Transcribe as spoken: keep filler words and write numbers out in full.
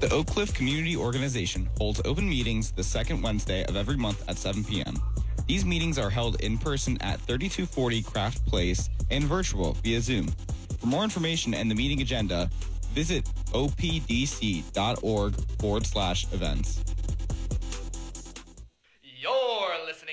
The Oak Cliff Community Organization holds open meetings the second Wednesday of every month at seven p.m. These meetings are held in person at thirty-two forty Craft Place and virtual via Zoom. For more information and the meeting agenda, visit opdc.org forward slash events.